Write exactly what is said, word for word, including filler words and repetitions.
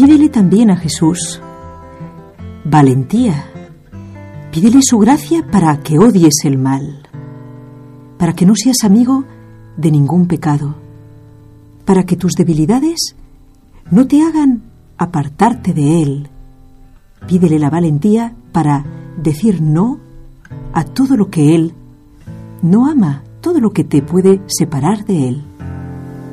Pídele también a Jesús valentía. Pídele su gracia para que odies el mal, para que no seas amigo de ningún pecado, para que tus debilidades no te hagan apartarte de Él. Pídele la valentía para decir no a todo lo que Él no ama, todo lo que te puede separar de Él.